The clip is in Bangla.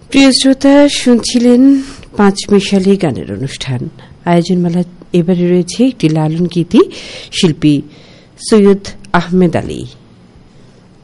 প্রিয় শ্রোতা, শুনছিলেন পাঁচমিশালি গানের অনুষ্ঠান। আয়োজনমালা এবারে রয়েছে একটি লালন গীতি, শিল্পী সৈয়দ আহমেদ আলী।